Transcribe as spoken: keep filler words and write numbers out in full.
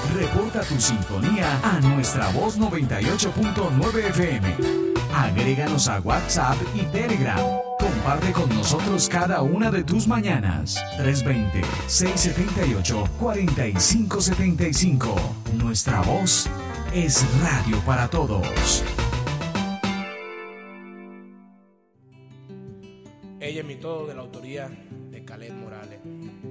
Reporta tu sintonía a nuestra voz noventa y ocho punto nueve F M. Agréganos a WhatsApp y Telegram. Comparte con nosotros cada una de tus mañanas. tres dos cero, seis siete ocho, cuatro cinco siete cinco. Nuestra voz es radio para todos. Ella es mi todo, de la autoría de Caled Morales.